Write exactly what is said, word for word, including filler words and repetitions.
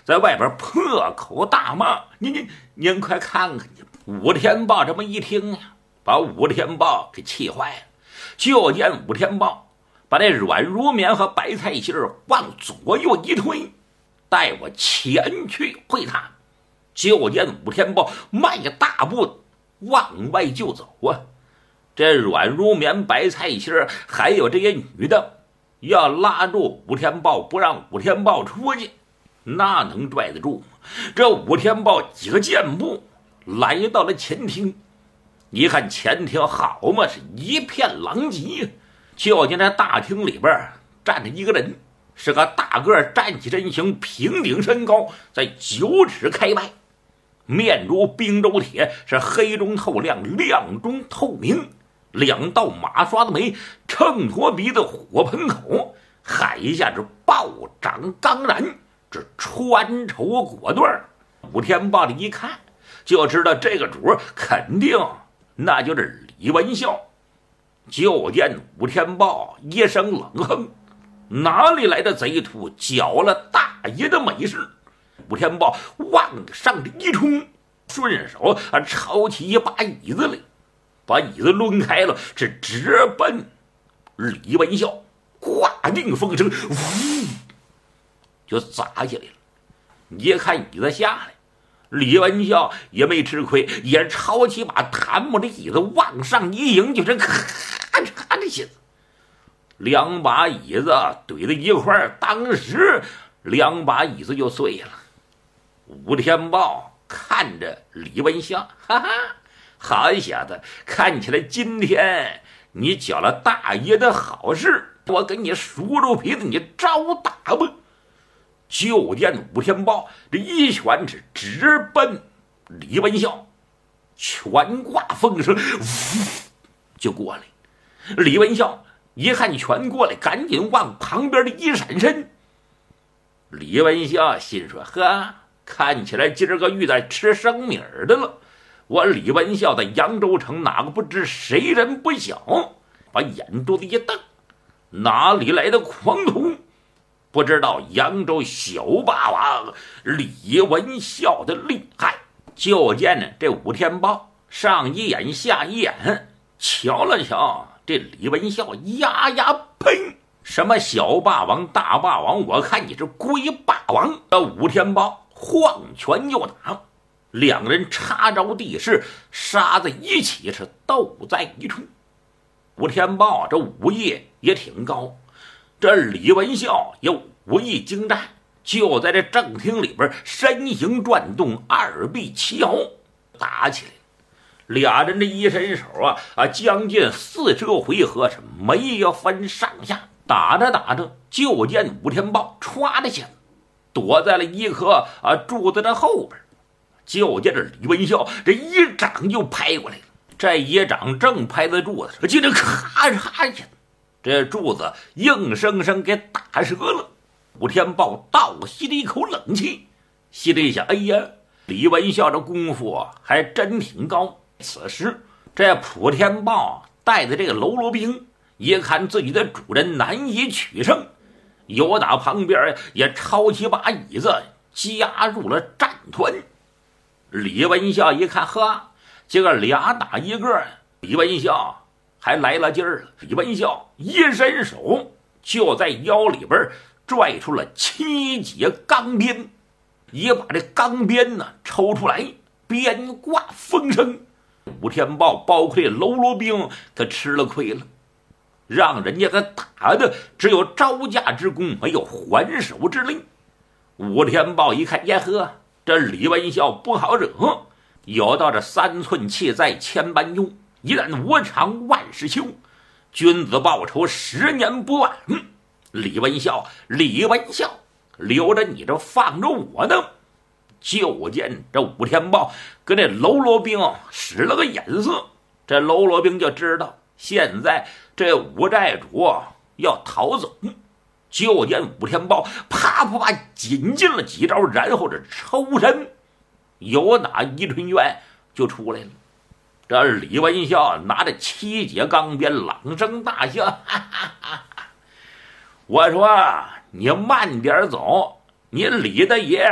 在外边破口大骂。您您您快看看，武天豹这么一听呀，把武天豹给气坏了。就见武天豹把那阮如棉和白菜心往左右一推，带我前去会他。就见武天豹迈大步往外就走啊。这阮如棉、白菜心还有这些女的要拉住武天豹，不让武天豹出去，那能拽得住吗？这武天豹几个箭步来到了前厅，一看前厅好嘛，是一片狼藉。就见这大厅里边站着一个人，是个大个站起身形，平顶身高，在九尺开外，面如冰州铁，是黑中透亮，亮中透明，两道马刷子眉，秤砣鼻子，火盆口，海下是暴掌刚然，这穿绸果缎。武天豹的一看就知道这个主肯定那就是李文孝。就见武天豹一声冷哼，哪里来的贼徒，搅了大爷的美事。武天豹往上一冲，顺手啊抄起一把椅子来，把椅子抡开了，是直奔李文孝。挂定风声，呜，就砸下来了。你一看椅子下来，李文孝也没吃亏，也抄起把檀木的椅子往上一迎，就是咔嚓的下子，两把椅子怼在一块儿，当时两把椅子就碎了。武天豹看着李文孝，哈哈，好小子，看起来今天你搅了大爷的好事，我给你数数皮子，你招打吧。就见武天豹这一拳是直奔李文孝，拳挂风声，呜就过来。李文孝一看拳过来，赶紧往旁边的一闪身。李文孝心说，呵，看起来今儿个遇到吃生米儿的了。我李文孝在扬州城哪个不知谁人不晓，把眼珠子一瞪，哪里来的狂徒？不知道扬州小霸王李文孝的厉害。就见呢这武天豹上一眼下一眼，瞧了瞧这李文孝，呀呀呸！什么小霸王大霸王，我看你是龟霸王。这武天豹晃拳就打，两人插着地势，杀在一起，是斗在一处。武天豹这武艺也挺高，这李文孝也武艺精湛，就在这正厅里边身形转动，二臂齐摇，打起来。俩人这一伸手啊啊，将近四十个回合是没有分上下。打着打着，就见武天豹歘的下躲在了一棵啊柱子的后边。就见这李文孝这一掌就拍过来了，这一掌正拍在柱子上，接着咔嚓一下，这柱子硬生生给打折了。武天豹倒吸了一口冷气，心里想，哎呀，李文孝这功夫还真挺高。此时这普天豹带着这个喽啰兵，一看自己的主人难以取胜，由打旁边也抄起把椅子加入了战团。李文孝一看，呵，这个俩打一个，李文孝还来了劲儿了。李文孝一伸手，就在腰里边拽出了七节钢鞭，也把这钢鞭呢抽出来，鞭挂风声。武天豹包括这喽啰兵，他吃了亏了，让人家他打的只有招架之功，没有还手之力。武天豹一看，呀呵，这李文孝不好惹，有道这三寸气在千般用，一旦无常万事休，君子报仇十年不晚。李文孝，李文孝，留着你这放着我呢。就见这武天豹跟这喽啰兵使了个眼色，这喽啰兵就知道现在这武寨主要逃走。就见武天豹啪啪啪紧进了几招，然后这抽身由打伊春院就出来了。这李文孝拿着七节钢鞭，朗声大笑，哈哈哈哈，我说你慢点走，你李大爷